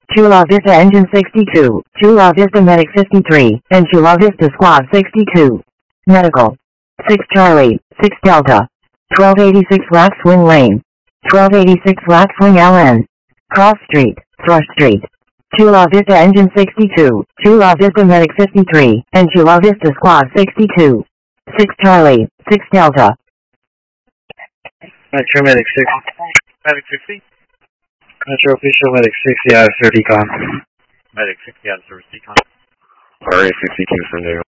Chula Vista Engine 62, Chula Vista Medic 53, and Chula Vista Squad 62. Medical. 6 Charlie, 6 Delta. 1286 left swing lane. 1286 left swing LN. Cross Street, Thrush Street. Chula Vista Engine 62, Chula Vista Medic 53, and Chula Vista Squad 62. 6 Charlie, 6 Delta. Metro Medic 60. Medic 60. Metro Official Medic 60 out of 30 con. Medic 60 out of service decon. RA 62 San Diego.